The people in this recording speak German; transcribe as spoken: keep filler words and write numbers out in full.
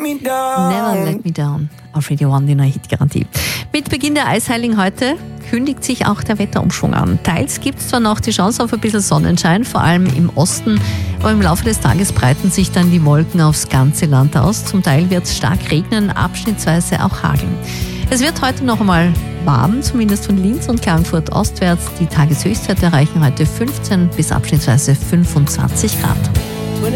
me down. Never Let Me Down auf Radio One, die neue Hitgarantie. Mit Beginn der Eisheiligen heute kündigt sich auch der Wetterumschwung an. Teils gibt es zwar noch die Chance auf ein bisschen Sonnenschein, vor allem im Osten, aber im Laufe des Tages breiten sich dann die Wolken aufs ganze Land aus. Zum Teil wird es stark regnen, abschnittsweise auch hageln. Es wird heute noch einmal warm, zumindest von Linz und Klagenfurt ostwärts. Die Tageshöchstwerte erreichen heute fünfzehn bis abschnittsweise fünfundzwanzig Grad.